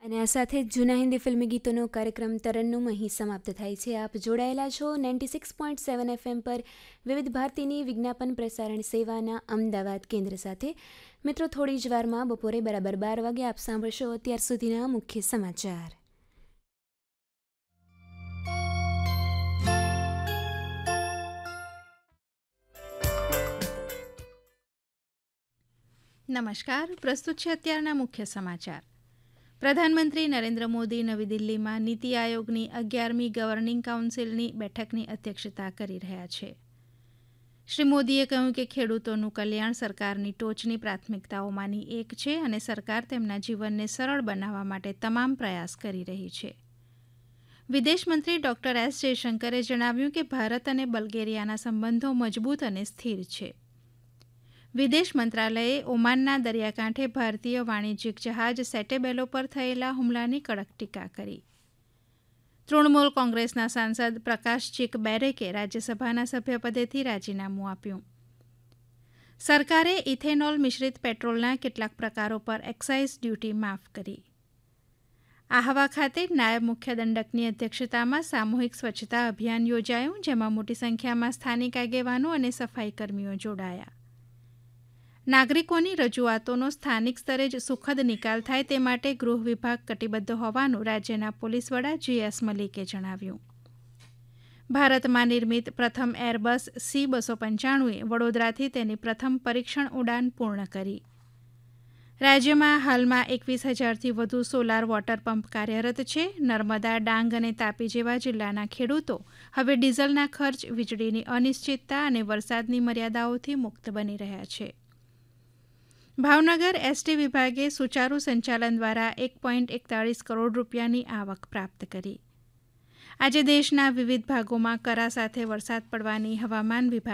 અને આ સાથે જ જૂના હિન્દી ફિલ્મી ગીતોનો કાર્યક્રમ તરન્નુમ અહીં સમાપ્ત થાય છે. આપ જોડાયેલા છો 96.7 FM પર વિવિધ ભારતીની વિજ્ઞાપન પ્રસારણ સેવાના અમદાવાદ કેન્દ્ર સાથે. મિત્રો, થોડી જ વારમાં બપોરે બરાબર 12 વાગે આપ સાંભળશો અત્યાર સુધીના મુખ્ય સમાચાર. નમસ્કાર, પ્રસ્તુત છે અત્યારના મુખ્ય સમાચાર. પ્રધાનમંત્રી નરેન્દ્ર મોદી નવી દિલ્હીમાં નીતિ આયોગની 11મી ગવર્નિંગ કાઉન્સિલની બેઠકની અધ્યક્ષતા કરી રહ્યા છે. શ્રી મોદીએ કહ્યું કે ખેડૂતોનું કલ્યાણ સરકારની ટોચની પ્રાથમિકતાઓમાંની એક છે અને સરકાર તેમના જીવનને સરળ બનાવવા માટે તમામ પ્રયાસ કરી રહી છે. વિદેશમંત્રી ડોક્ટર એસ જયશંકરે જણાવ્યું કે ભારત અને બલ્ગેરિયાના સંબંધો મજબૂત અને સ્થિર છે. વિદેશ મંત્રાલયે ઓમાનના દરિયાકાંઠે ભારતીય વાણિજ્યિક જહાજ સેટેબેલો પર થયેલા હુમલાની કડક ટીકા કરી. તૃણમૂલ કોંગ્રેસના સાંસદ પ્રકાશ ચિક બેરેકે રાજ્યસભાના સભ્યપદેથી રાજીનામું આપ્યું. સરકારે ઇથેનોલ મિશ્રિત પેટ્રોલના કેટલાક પ્રકારો પર એક્સાઇઝ ડ્યુટી માફ કરી. આહવા ખાતે નાયબ મુખ્ય દંડકની અધ્યક્ષતામાં સામૂહિક સ્વચ્છતા અભિયાન યોજાયું, જેમાં મોટી સંખ્યામાં સ્થાનિક આગેવાનો અને સફાઈ કર્મીઓ જોડાયા. નાગરિકોની રજૂઆતોનો સ્થાનિક સ્તરે જ સુખદ નિકાલ થાય તે માટે ગૃહ વિભાગ કટિબદ્ધ હોવાનું રાજ્યના પોલીસ વડા GS મલિકે જણાવ્યું. ભારતમાં નિર્મિત પ્રથમ એરબસ C-295એ વડોદરાથી તેની પ્રથમ પરીક્ષણ ઉડાન પૂર્ણ કરી. રાજ્યમાં હાલમાં 21,000થી વધુ સોલાર વોટર પંપ કાર્યરત છે. નર્મદા, ડાંગ અને તાપી જેવા જિલ્લાના ખેડૂતો હવે ડીઝલના ખર્ચ, વીજળીની અનિશ્ચિતતા અને વરસાદની મર્યાદાઓથી મુક્ત બની રહ્યા છે. ભાવનગર ST વિભાગે સુચારુ સંચાલન દ્વારા 1.41 કરોડ રૂપિયાની આવક પ્રાપ્ત કરી. આજે દેશના વિવિધ ભાગોમાં કરા સાથે વરસાદ પડવાની હવામાન વિભાગ